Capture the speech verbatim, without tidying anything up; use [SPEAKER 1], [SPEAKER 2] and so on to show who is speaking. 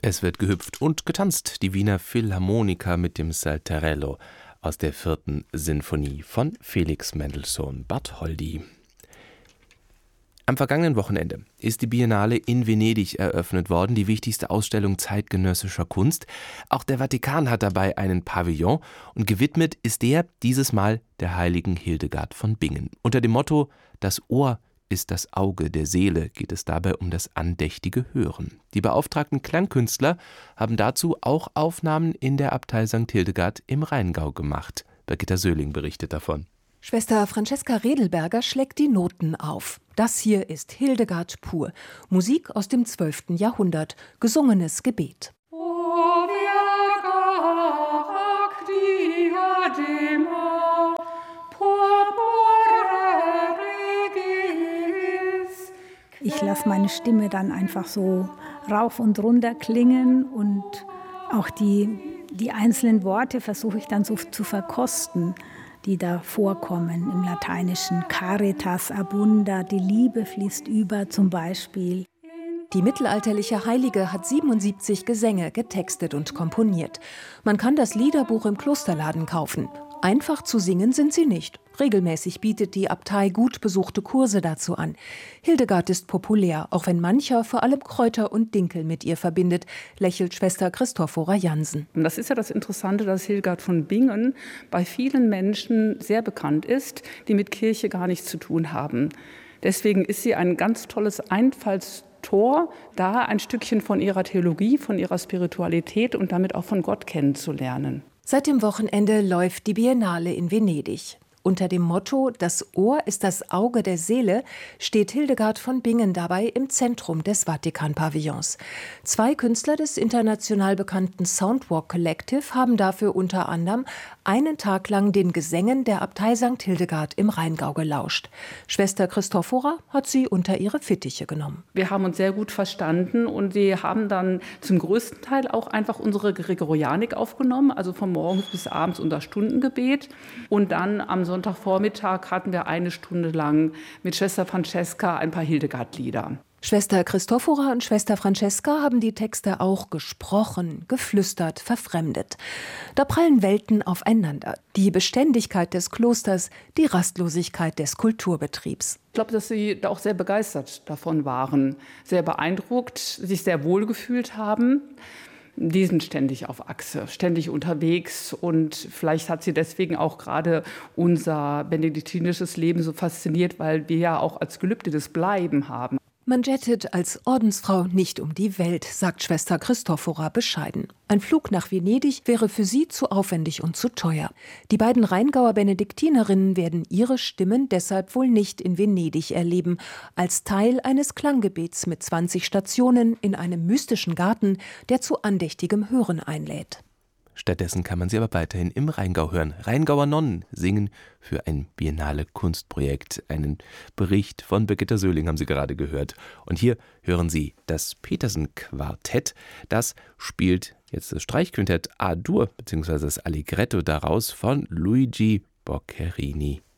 [SPEAKER 1] Es wird gehüpft und getanzt, die Wiener Philharmoniker mit dem Saltarello aus der vierten Sinfonie von Felix Mendelssohn Bartholdy. Am vergangenen Wochenende ist die Biennale in Venedig eröffnet worden, die wichtigste Ausstellung zeitgenössischer Kunst. Auch der Vatikan hat dabei einen Pavillon und gewidmet ist der dieses Mal der heiligen Hildegard von Bingen. Unter dem Motto »Das Ohr ist das Auge der Seele« geht es dabei um das andächtige Hören. Die beauftragten Klangkünstler haben dazu auch Aufnahmen in der Abtei Sankt Hildegard im Rheingau gemacht. Birgitta Söhling berichtet davon.
[SPEAKER 2] Schwester Francesca Redelberger schlägt die Noten auf. Das hier ist Hildegard pur. Musik aus dem zwölften Jahrhundert. Gesungenes Gebet.
[SPEAKER 3] Ich lasse meine Stimme dann einfach so rauf und runter klingen und auch die, die einzelnen Worte versuche ich dann so zu verkosten, die da vorkommen im Lateinischen. Caritas abunda, die Liebe fließt über zum Beispiel.
[SPEAKER 2] Die mittelalterliche Heilige hat siebenundsiebzig Gesänge getextet und komponiert. Man kann das Liederbuch im Klosterladen kaufen. Einfach zu singen sind sie nicht. Regelmäßig bietet die Abtei gut besuchte Kurse dazu an. Hildegard ist populär, auch wenn mancher vor allem Kräuter und Dinkel mit ihr verbindet, lächelt Schwester Christophora Jansen.
[SPEAKER 4] Und das ist ja das Interessante, dass Hildegard von Bingen bei vielen Menschen sehr bekannt ist, die mit Kirche gar nichts zu tun haben. Deswegen ist sie ein ganz tolles Einfallstor, da ein Stückchen von ihrer Theologie, von ihrer Spiritualität und damit auch von Gott kennenzulernen.
[SPEAKER 2] Seit dem Wochenende läuft die Biennale in Venedig. Unter dem Motto »Das Ohr ist das Auge der Seele« steht Hildegard von Bingen dabei im Zentrum des Vatikan-Pavillons. Zwei Künstler des international bekannten Soundwalk Collective haben dafür unter anderem einen Tag lang den Gesängen der Abtei Sankt Hildegard im Rheingau gelauscht. Schwester Christophora hat sie unter ihre Fittiche genommen.
[SPEAKER 4] Wir haben uns sehr gut verstanden und sie haben dann zum größten Teil auch einfach unsere Gregorianik aufgenommen, also von morgens bis abends unser Stundengebet. Und dann am Sonntagvormittag hatten wir eine Stunde lang mit Schwester Francesca ein paar Hildegard-Lieder.
[SPEAKER 2] Schwester Christophora und Schwester Francesca haben die Texte auch gesprochen, geflüstert, verfremdet. Da prallen Welten aufeinander. Die Beständigkeit des Klosters, die Rastlosigkeit des Kulturbetriebs.
[SPEAKER 4] Ich glaube, dass sie auch sehr begeistert davon waren, sehr beeindruckt, sich sehr wohl gefühlt haben. Die sind ständig auf Achse, ständig unterwegs und vielleicht hat sie deswegen auch gerade unser benediktinisches Leben so fasziniert, weil wir ja auch als Gelübde das Bleiben haben.
[SPEAKER 2] Man jettet als Ordensfrau nicht um die Welt, sagt Schwester Christophora bescheiden. Ein Flug nach Venedig wäre für sie zu aufwendig und zu teuer. Die beiden Rheingauer Benediktinerinnen werden ihre Stimmen deshalb wohl nicht in Venedig erleben, als Teil eines Klanggebets mit zwanzig Stationen in einem mystischen Garten, der zu andächtigem Hören einlädt.
[SPEAKER 1] Stattdessen kann man sie aber weiterhin im Rheingau hören. Rheingauer Nonnen singen für ein Biennale Kunstprojekt. Einen Bericht von Birgitta Söhling haben Sie gerade gehört. Und hier hören Sie das Petersen-Quartett. Das spielt jetzt das Streichquintett A-Dur bzw. das Allegretto daraus von Luigi Boccherini.